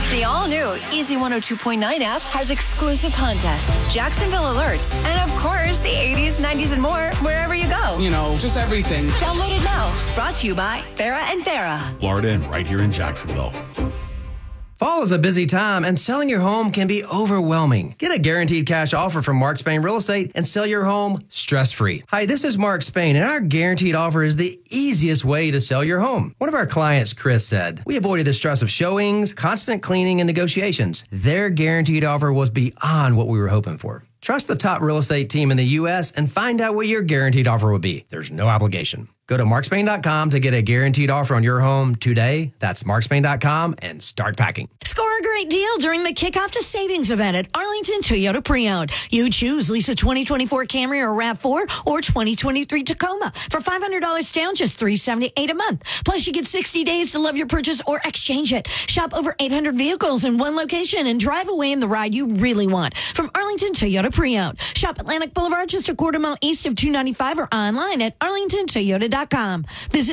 The all-new Easy 102.9 app has exclusive contests, Jacksonville alerts, and of course, the 80s, 90s, and more wherever you go. You know, just everything. Download it now. Brought to you by Farrah and Farrah. Florida and right here in Jacksonville. Fall is a busy time, and selling your home can be overwhelming. Get a guaranteed cash offer from Mark Spain Real Estate and sell your home stress-free. Hi, this is Mark Spain, and our guaranteed offer is the easiest way to sell your home. One of our clients, Chris, said, "We avoided the stress of showings, constant cleaning, and negotiations. Their guaranteed offer was beyond what we were hoping for." Trust the top real estate team in the U.S. and find out what your guaranteed offer would be. There's no obligation. Go to markspain.com to get a guaranteed offer on your home today. That's markspain.com and start packing. Score a great deal during the Kickoff to Savings event at Arlington Toyota Pre-Owned. You choose lease a 2024 Camry or RAV4 or 2023 Tacoma for $500 down, just $378 a month. Plus, you get 60 days to love your purchase or exchange it. Shop over 800 vehicles in one location and drive away in the ride you really want. From Arlington Toyota Pre-Owned. Shop Atlantic Boulevard just a quarter mile east of 295 or online at arlingtontoyota.com. Visit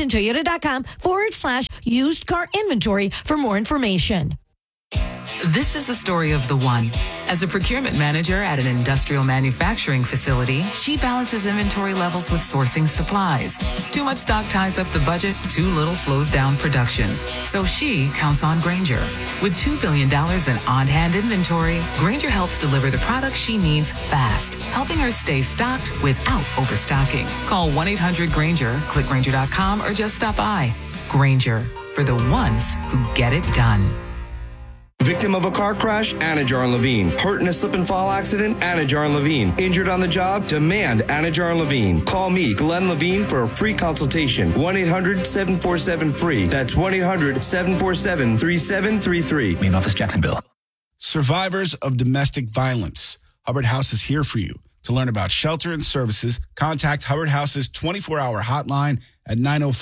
arlingtontoyota.com/used car inventory for more information. This is the story of the one. As a procurement manager at an industrial manufacturing facility, she balances inventory levels with sourcing supplies. Too much stock ties up the budget, too little slows down production. So she counts on Grainger. With $2 billion in on-hand inventory, Grainger helps deliver the products she needs fast, helping her stay stocked without overstocking. Call 1-800-GRAINGER, click Grainger.com, or just stop by. Grainger, for the ones who get it done. Victim of a car crash? Anajar and Levine. Hurt in a slip and fall accident? Anajar and Levine. Injured on the job? Demand Anajar and Levine. Call me, Glenn Levine, for a free consultation. 1-800-747-FREE. That's 1-800-747-3733. Main office, Jacksonville. Survivors of domestic violence. Hubbard House is here for you. To learn about shelter and services, contact Hubbard House's 24-hour hotline at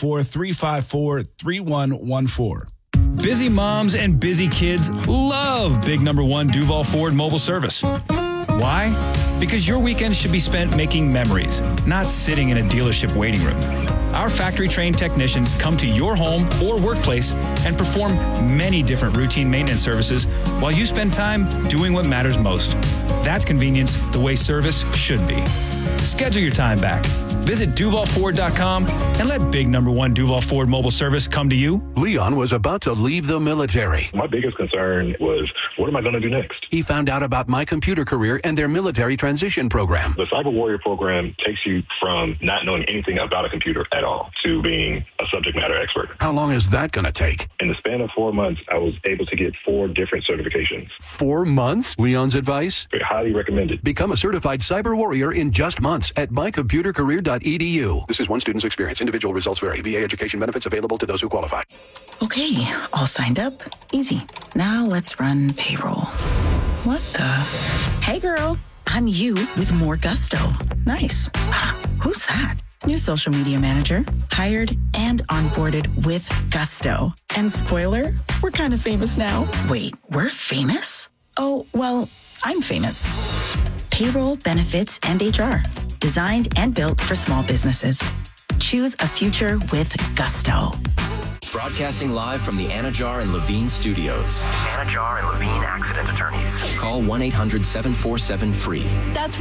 904-354-3114. Busy moms and busy kids love Big Number One Duval Ford mobile service. Why? Because your weekend should be spent making memories, not sitting in a dealership waiting room. Our factory-trained technicians come to your home or workplace and perform many different routine maintenance services while you spend time doing what matters most. That's convenience the way service should be. Schedule your time back. Visit DuvalFord.com and let Big Number One Duval Ford mobile service come to you. Leon was about to leave the military. My biggest concern was, what am I going to do next? He found out about My Computer Career and their military transition program. The Cyber Warrior program takes you from not knowing anything about a computer at all to being a subject matter expert. How long is that going to take? In the span of 4 months, I was able to get 4 different certifications. 4 months? Leon's advice? Highly recommended. Become a certified cyber warrior in just months at mycomputercareer.edu. This is one student's experience. Individual results vary. VA education benefits available to those who qualify. Okay, all signed up. Easy. Now let's run payroll. What the? Hey girl, I'm you with more gusto. Nice. Who's that? New social media manager, hired and onboarded with gusto. And spoiler, we're kind of famous now. Wait, we're famous? Oh, well, I'm famous. Payroll, benefits, and HR. Designed and built for small businesses. Choose a future with gusto. Broadcasting live from the Anajar and Levine studios. Anajar and Levine accident attorneys. Call 1-800-747-FREE. That's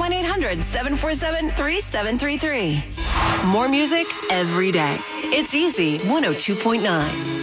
1-800-747-3733. More music every day. It's Easy 102.9.